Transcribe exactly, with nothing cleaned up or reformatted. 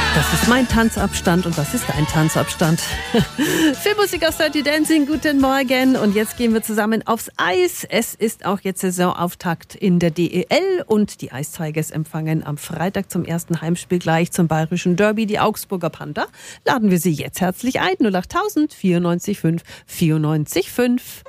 Das ist mein Tanzabstand und das ist dein Tanzabstand. Filmmusik aus Dirty Dancing, guten Morgen. Und jetzt gehen wir zusammen aufs Eis. Es ist auch jetzt Saisonauftakt in der D E L und die Ice Tigers empfangen am Freitag zum ersten Heimspiel gleich zum Bayerischen Derby die Augsburger Panther. Laden wir sie jetzt herzlich ein. null acht tausend vierundneunzig fünf vierundneunzig fünf.